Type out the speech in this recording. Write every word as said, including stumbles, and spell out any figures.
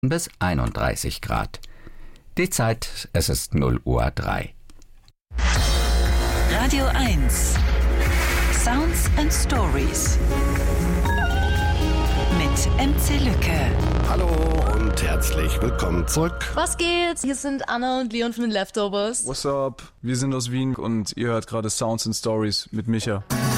bis einunddreißig Grad. Die Zeit, es ist null Uhr drei. Radio eins. Sounds and Stories. Mit M C Lücke. Hallo und herzlich willkommen zurück. Was geht? Hier sind Anna und Leon von den Leftovers. What's up? Wir sind aus Wien und ihr hört gerade Sounds and Stories mit Micha.